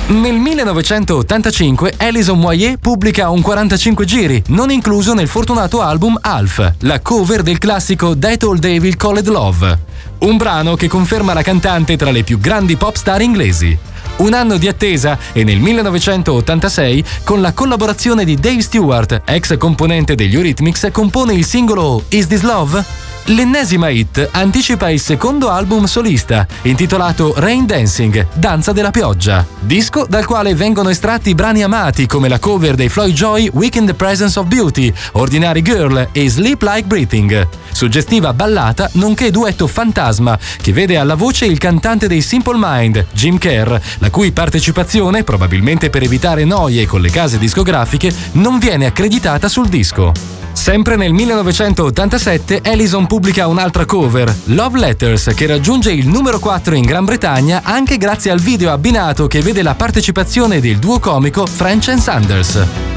Nel 1985 Alison Moyet pubblica un 45 giri, non incluso nel fortunato album Alf, la cover del classico That Old Devil Called Love, un brano che conferma la cantante tra le più grandi pop star inglesi. Un anno di attesa e nel 1986, con la collaborazione di Dave Stewart, ex componente degli Eurythmics, compone il singolo Is This Love? L'ennesima hit anticipa il secondo album solista, intitolato Rain Dancing, Danza della pioggia, disco dal quale vengono estratti brani amati come la cover dei Floyd Joy Weak in the Presence of Beauty, Ordinary Girl e Sleep Like Breathing. Suggestiva ballata nonché duetto fantasma che vede alla voce il cantante dei Simple Mind, Jim Kerr, la cui partecipazione, probabilmente per evitare noie con le case discografiche, non viene accreditata sul disco. Sempre nel 1987 Alison pubblica un'altra cover, Love Letters, che raggiunge il numero 4 in Gran Bretagna anche grazie al video abbinato che vede la partecipazione del duo comico French and Sanders.